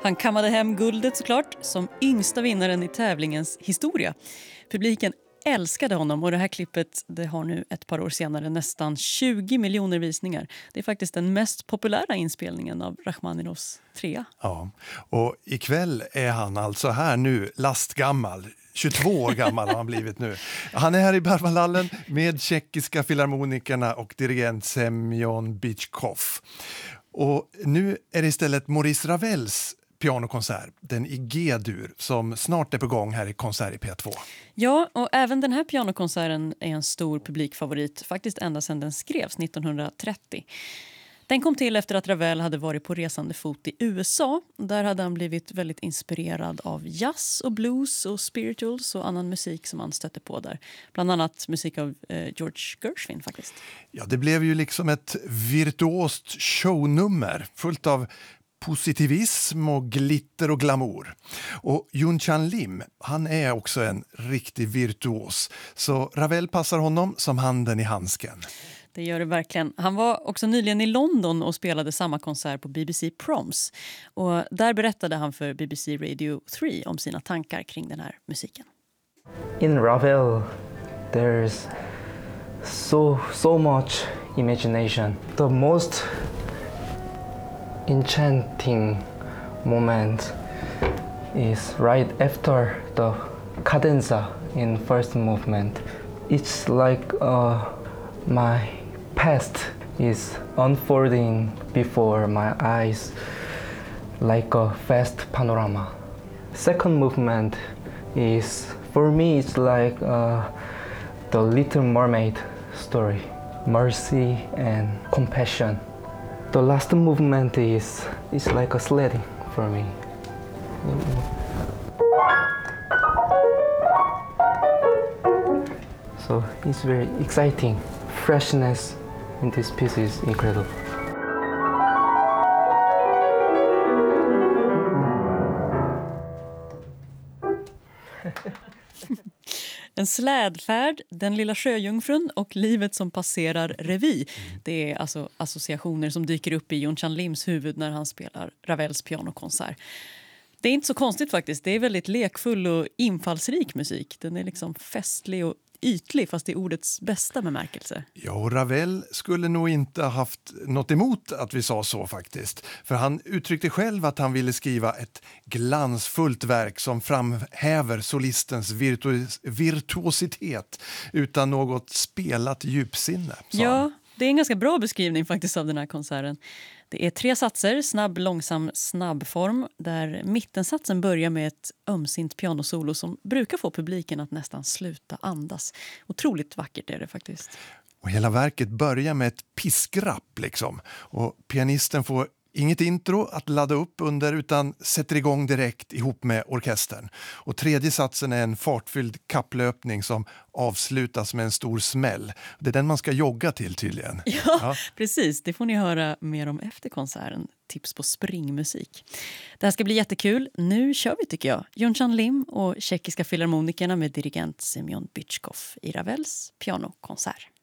Han kammade hem guldet såklart som yngsta vinnaren i tävlingens historia. Publiken älskade honom och det här klippet det har nu ett par år senare nästan 20 miljoner visningar. Det är faktiskt den mest populära inspelningen av Rachmaninovs trea. Ja, och ikväll är han alltså här nu lastgammal. 22 år gammal har han blivit nu. Han är här i Berwaldhallen med tjeckiska filharmonikerna och dirigent Semyon Bychkov. Och nu är det istället Maurice Ravels pianokonsert, den i G-dur, som snart är på gång här i Konsert i P2. Ja, och även den här pianokonserten är en stor publikfavorit, faktiskt ända sedan den skrevs 1930. Den kom till efter att Ravel hade varit på resande fot i USA. Där hade han blivit väldigt inspirerad av jazz och blues och spirituals och annan musik som han stötte på där. Bland annat musik av George Gershwin faktiskt. Ja, det blev ju liksom ett virtuost shownummer fullt av positivism och glitter och glamour. Och Yun Chan Lim, han är också en riktig virtuos. Så Ravel passar honom som handen i handsken. Det gör det verkligen. Han var också nyligen i London och spelade samma konsert på BBC Proms. Och där berättade han för BBC Radio 3 om sina tankar kring den här musiken. In Ravel, there's so much imagination. The most enchanting moment is right after the cadenza in first movement. It's like my past is unfolding before my eyes like a vast panorama. Second movement is, for me, it's like the Little Mermaid story, mercy and compassion. The last movement is like a sledding for me. So it's very exciting. Freshness in this piece is incredible. En slädfärd, Den lilla sjöjungfrun och Livet som passerar revy. Det är alltså associationer som dyker upp i Yun Chan Lims huvud när han spelar Ravels pianokonsert. Det är inte så konstigt faktiskt. Det är väldigt lekfull och infallsrik musik. Den är liksom festlig och ytlig fast i ordets bästa bemärkelse. Ja, och Ravel skulle nog inte ha haft något emot att vi sa så faktiskt. För han uttryckte själv att han ville skriva ett glansfullt verk som framhäver solistens virtuositet utan något spelat djupsinne. Ja, det är en ganska bra beskrivning faktiskt av den här konserten. Det är 3 satser, snabb, långsam, snabbform, där mittensatsen börjar med ett ömsint pianosolo som brukar få publiken att nästan sluta andas. Otroligt vackert är det faktiskt. Och hela verket börjar med ett piskrapp liksom. Och pianisten får inget intro att ladda upp under utan sätter igång direkt ihop med orkestern. Och tredje satsen är en fartfylld kapplöpning som avslutas med en stor smäll. Det är den man ska jogga till tydligen. Ja, precis. Det får ni höra mer om efter konserten. Tips på springmusik. Det här ska bli jättekul. Nu kör vi tycker jag. Yun Chan Lim och tjeckiska filharmonikerna med dirigent Semyon Bychkov i Ravels pianokonsert.